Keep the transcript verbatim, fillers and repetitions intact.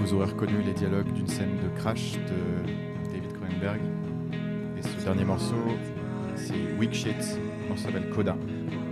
vous aurez reconnu les dialogues d'une scène de Crash de David Cronenberg. Et ce dernier morceau, c'est Weak Shit, le morceau s'appelle Coda.